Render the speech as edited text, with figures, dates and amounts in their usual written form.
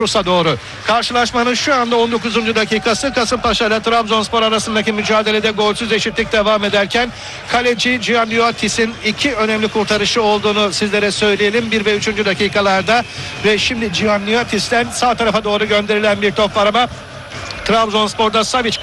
Bursa doğru. Karşılaşmanın şu anda 19. dakikası. Kasımpaşa ile Trabzonspor arasındaki mücadelede golsüz eşitlik devam ederken kaleci Gianniotis'in iki önemli kurtarışı olduğunu sizlere söyleyelim. 1 ve 3. dakikalarda ve şimdi Gianniotis'ten sağ tarafa doğru gönderilen bir top var ama Trabzonspor'da Savic